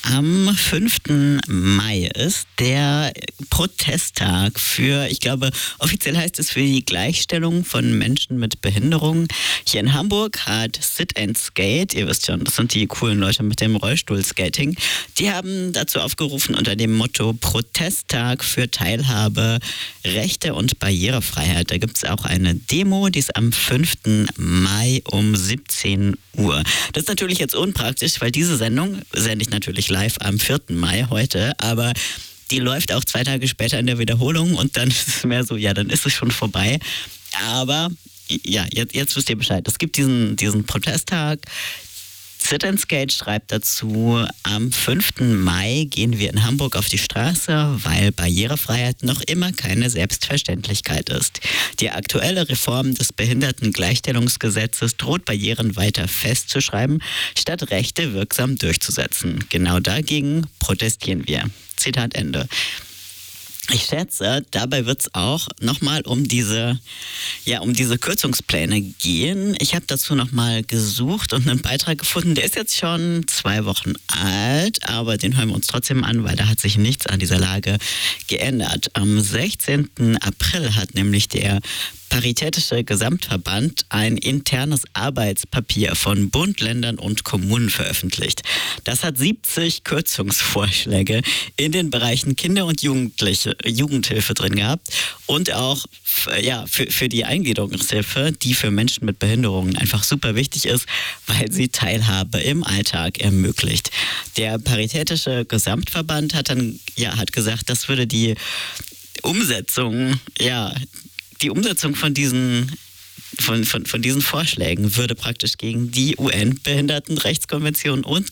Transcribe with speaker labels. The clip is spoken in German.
Speaker 1: Am 5. Mai ist der Protesttag für, ich glaube, offiziell heißt es für die Gleichstellung von Menschen mit Behinderung. Hier in Hamburg hat Sit and Skate, ihr wisst schon, das sind die coolen Leute mit dem Rollstuhlskating, die haben dazu aufgerufen unter dem Motto Protesttag für Teilhabe, Rechte und Barrierefreiheit. Da gibt es auch eine Demo, die ist am 5. Mai um 17 Uhr. Das ist natürlich jetzt unpraktisch, weil diese Sendung sende ich natürlich live am 4. Mai heute, aber die läuft auch 2 Tage später in der Wiederholung und dann ist es mehr so, ja, dann ist es schon vorbei. Aber ja, jetzt wisst ihr Bescheid. Es gibt diesen Protesttag. Sit and Skate schreibt dazu, am 5. Mai gehen wir in Hamburg auf die Straße, weil Barrierefreiheit noch immer keine Selbstverständlichkeit ist. Die aktuelle Reform des Behindertengleichstellungsgesetzes droht Barrieren weiter festzuschreiben, statt Rechte wirksam durchzusetzen. Genau dagegen protestieren wir. Zitat Ende. Ich schätze, dabei wird es auch nochmal um diese Kürzungspläne gehen. Ich habe dazu nochmal gesucht und einen Beitrag gefunden, der ist jetzt schon 2 Wochen alt, aber den hören wir uns trotzdem an, weil da hat sich nichts an dieser Lage geändert. Am 16. April hat nämlich der Paritätische Gesamtverband ein internes Arbeitspapier von Bund, Ländern und Kommunen veröffentlicht. Das hat 70 Kürzungsvorschläge in den Bereichen Kinder- und Jugendhilfe drin gehabt und auch für die Eingliederungshilfe, die für Menschen mit Behinderungen einfach super wichtig ist, weil sie Teilhabe im Alltag ermöglicht. Der Paritätische Gesamtverband hat gesagt, das würde die Umsetzung von diesen Vorschlägen würde praktisch gegen die UN-Behindertenrechtskonvention und